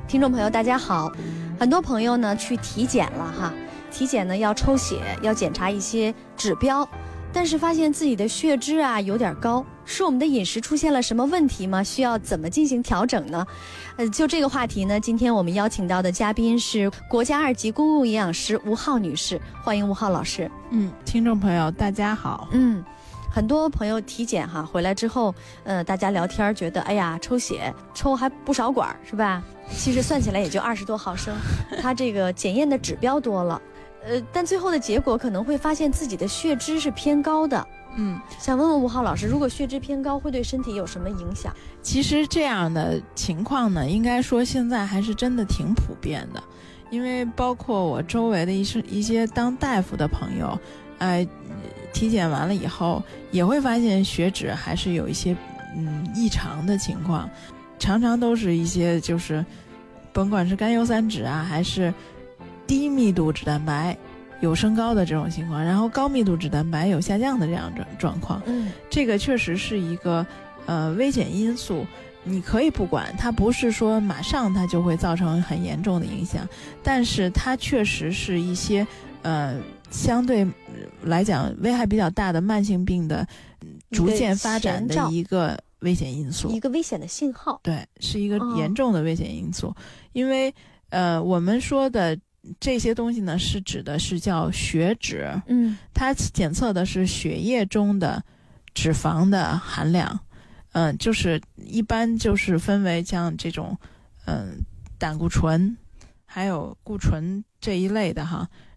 听众朋友大家好，很多朋友呢去体检了哈，体检呢要抽血，要检查一些指标，但是发现自己的血脂啊有点高，是我们的饮食出现了什么问题吗？需要怎么进行调整呢？就这个话题呢，今天我们邀请到的嘉宾是国家2级公共营养师吴浩女士，欢迎吴浩老师。 听众朋友大家好。 很多朋友体检哈回来之后，大家聊天觉得，哎呀，抽血抽还不少管是吧？其实算起来也就20多毫升，他这个检验的指标多了，但最后的结果可能会发现自己的血脂是偏高的。想问问吴浩老师，如果血脂偏高会对身体有什么影响？ 其实这样的情况呢，应该说现在还是真的挺普遍的，因为包括我周围的一些当大夫的朋友，体检完了以后也会发现血脂还是有一些异常的情况，常常都是一些就是甭管是甘油三酯啊，还是低密度脂蛋白有升高的这种情况，然后高密度脂蛋白有下降的这样的状况。这个确实是一个危险因素，你可以不管它，不是说马上它就会造成很严重的影响，但是它确实是一些相对来讲危害比较大的慢性病的逐渐发展的一个危险因素， 一个危险的信号。 对，是一个严重的危险因素。因为我们说的这些东西呢，是指的是叫血脂，它检测的是血液中的脂肪的含量，就是一般就是分为像这种胆固醇还有固醇这一类的哈，